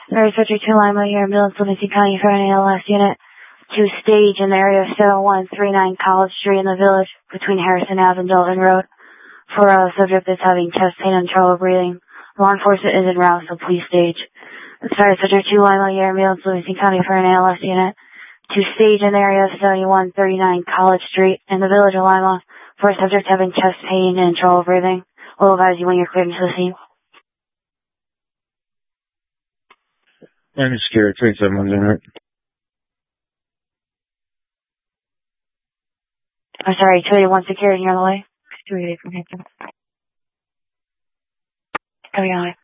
Sorry, Secretary 2 Lima here, Ambulance, Livingston County for an ALS unit. 2 stage in the area of 7139 College Street in the village between Harrison Ave and Dalton Road. For a subject that's having chest pain and trouble breathing. Law enforcement is en route, so please stage. Sorry, Secretary 2 Lima here, Ambulance, Livingston County for an ALS unit. 2 stage in the area of 7139 College Street in the village of Lima. For a subject having chest pain and trouble breathing. We'll advise you when you're cleared into the scene. I'm scared. 3700. I'm sorry, 281 security, you're on the way. 288 from Hampton. Coming on.